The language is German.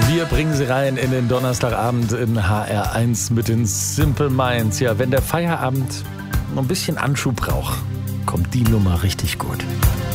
Wir bringen Sie rein in den Donnerstagabend in HR1 mit den Simple Minds. Ja, wenn der Feierabend noch ein bisschen Anschub braucht, kommt die Nummer richtig gut.